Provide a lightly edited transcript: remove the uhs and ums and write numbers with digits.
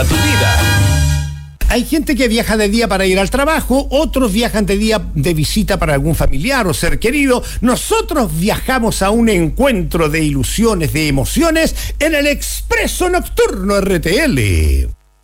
a tu vida. Hay gente que viaja de día para ir al trabajo, otros viajan de día de visita para algún familiar o ser querido. Nosotros viajamos a un encuentro de ilusiones, de emociones, en el Expreso Nocturno RTL.